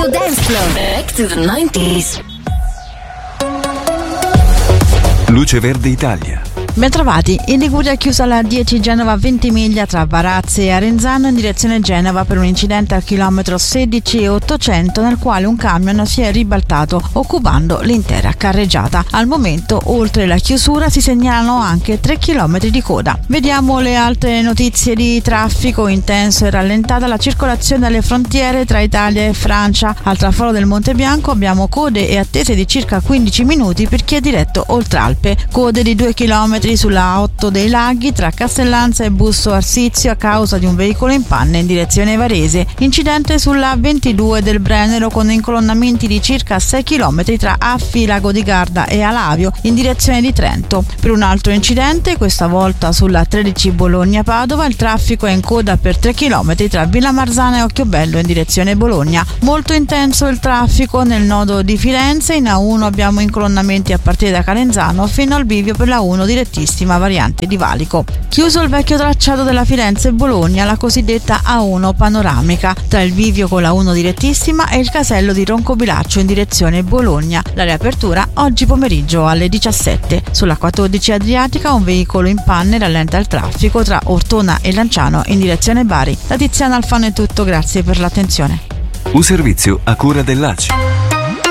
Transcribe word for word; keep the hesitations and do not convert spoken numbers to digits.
Radio Dance Floor. Back to the nineties. Luce Verde Italia. Bentrovati, in Liguria è chiusa la dieci Genova Ventimiglia tra Varazze e Arenzano in direzione Genova per un incidente al chilometro sedici e ottocento nel quale un camion si è ribaltato occupando l'intera carreggiata. Al momento, oltre la chiusura, si segnalano anche tre chilometri di coda. Vediamo le altre notizie di traffico. Intenso e rallentata la circolazione alle frontiere tra Italia e Francia. Al traforo del Monte Bianco abbiamo code e attese di circa quindici minuti per chi è diretto oltre Alpe. Code di due chilometri sulla A otto dei Laghi tra Castellanza e Busto Arsizio a causa di un veicolo in panne in direzione Varese. Incidente sulla ventidue del Brennero con incolonnamenti di circa sei chilometri tra Affi, Lago di Garda e Alavio in direzione di Trento. Per un altro incidente, questa volta sulla tredici Bologna-Padova, il traffico è in coda per tre chilometri tra Villa Marzana e Occhiobello in direzione Bologna. Molto intenso il traffico nel nodo di Firenze. In A uno abbiamo incolonnamenti a partire da Calenzano fino al bivio per la uno direttissima variante di Valico. Chiuso il vecchio tracciato della Firenze-Bologna, la cosiddetta A uno panoramica, tra il bivio con la uno direttissima e il casello di Roncobilaccio in direzione Bologna. La riapertura oggi pomeriggio alle diciassette. Sulla quattordici Adriatica un veicolo in panne rallenta il traffico tra Ortona e Lanciano in direzione Bari. Da Tiziana Alfano è tutto, grazie per l'attenzione. Un servizio a cura dell'A C I.